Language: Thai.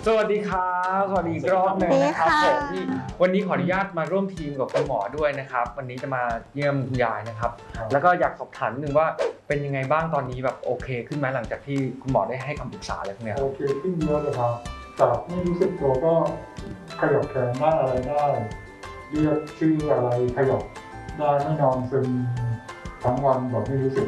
วัสดีครับสวัสดีอีกรอบหนึงนะครับผมที่วันนี้ขออนุญาตมาร่วมทีมกับคุณหมอด้วยนะครับวันนี้จะมาเยี่ยมคุณยายนะครับแล้วก็อยากสอบถามนิดนึงว่าเป็นยังไงบ้างตอนนี้แบบโอเคขึ้นไหมหลังจากที่คุณหมอได้ให้คำปรึกษาอะไรพวกเนี้ยโอเคขึ้นเยอะเลยครับจากไม่รู้สึกตัวก็ขยับแขนได้อะไรได้เรียกชื่ออะไรขยับได้ไม่นอนซึมทั้งวันแบบไม่รู้สึก